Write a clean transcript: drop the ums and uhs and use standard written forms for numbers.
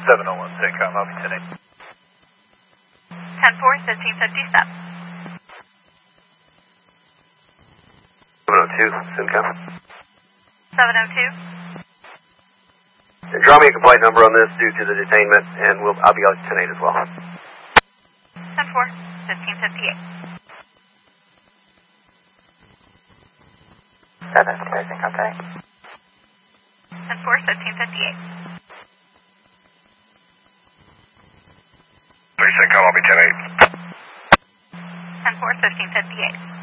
701 CENTCOM, I'll be 10-8. 10-4, 1557. 702 CENTCOM. 702. And draw me a complaint number on this due to the detainment, and I'll be out 10-8 as well. 10-4, 1558. 702 CENTCOM 10-8. 10-4, 1558. 3 CENTCOM, I'll be 10-8. 10-4, 1558.